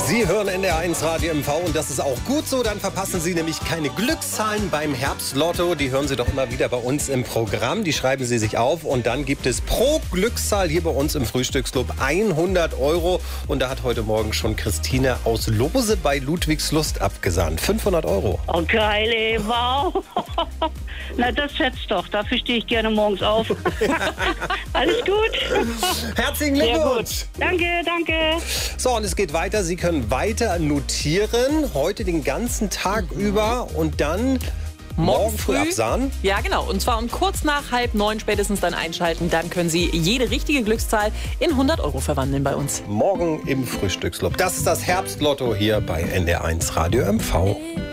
Sie hören NDR1 Radio MV und das ist auch gut so. Dann verpassen Sie nämlich keine Glückszahlen beim Herbstlotto. Die hören Sie doch immer wieder bei uns im Programm. Die schreiben Sie sich auf und dann gibt es pro Glückszahl hier bei uns im Frühstücksclub 100 €. Und da hat heute Morgen schon Christine aus Lose bei Ludwigslust abgesahnt. 500 €. Oh, geil, ey, wow. Na, das schätzt doch. Dafür stehe ich gerne morgens auf. Alles gut? Herzlichen Sehr Glückwunsch. gut. Danke. So, und es geht weiter. Sie können weiter notieren. Heute den ganzen Tag über und dann morgen früh absahen. Ja, genau. Und zwar um kurz nach 8:30 spätestens dann einschalten. Dann können Sie jede richtige Glückszahl in 100 € verwandeln bei uns. Morgen im Frühstücksclub. Das ist das Herbstlotto hier bei NDR1 Radio MV.